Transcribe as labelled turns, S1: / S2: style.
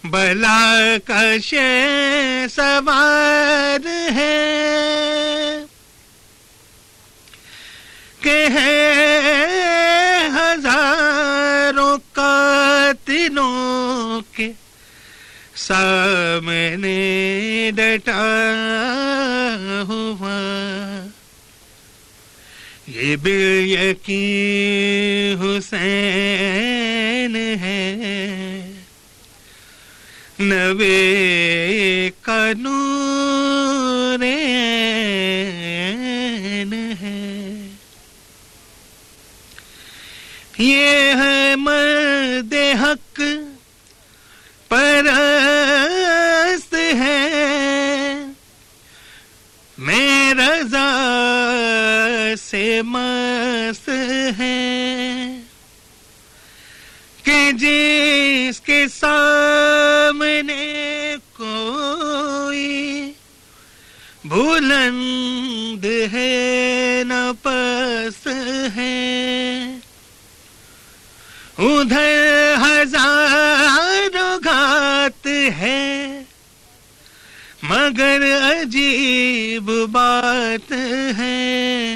S1: بلا کش سوار ہے کہ ہے ہزاروں قاتلوں کے سامنے ڈٹا ہوا یہ بالیقین حسین ہے نبی کا نور عین ہے یہ ہے مرد حق پرست ہے میں رضا سے مست ہے کہ جس کے سامنے کوئی بلند ہے نہ پست ہے ادھر ہزاروں گھات ہے مگر عجیب بات ہے